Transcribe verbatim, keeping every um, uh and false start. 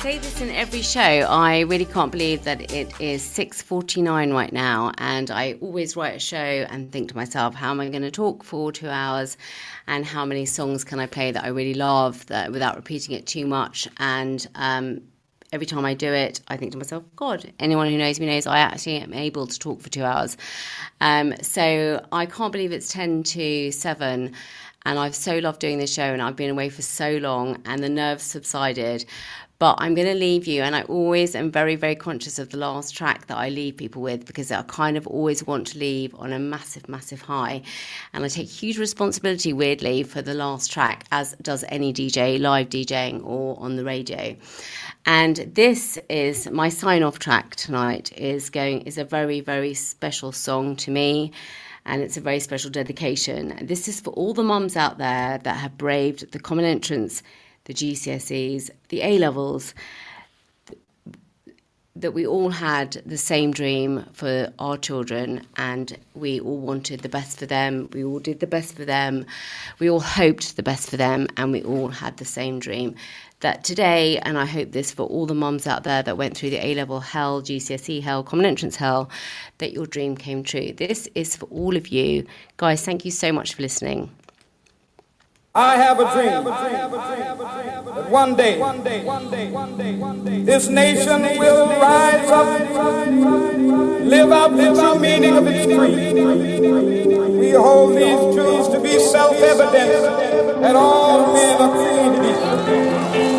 say this in every show. I really can't believe that it is six forty-nine right now, and I always write a show and think to myself, how am I going to talk for two hours and how many songs can I play that I really love that without repeating it too much. And um, every time I do it, I think to myself, God, anyone who knows me knows I actually am able to talk for two hours. Um, so I can't believe it's ten to seven. And I've so loved doing this show, and I've been away for so long, and the nerves subsided. But I'm going to leave you, and I always am very, very conscious of the last track that I leave people with, because I kind of always want to leave on a massive, massive high. And I take huge responsibility, weirdly, for the last track, as does any D J, live DJing or on the radio. And this is my sign-off track tonight. is going is a very, very special song to me. And it's a very special dedication. This is for all the mums out there that have braved the common entrance, the G C S Es, the A-levels, that we all had the same dream for our children, and we all wanted the best for them. We all did the best for them. We all hoped the best for them, and we all had the same dream. That today, and I hope this for all the mums out there that went through the A-level hell, G C S E hell, common entrance hell, that your dream came true. This is for all of you. Guys, thank you so much for listening. I have a dream that one day this nation will rise up, live out the true meaning of its creed. We hold these truths to be self-evident, that all men are created equal.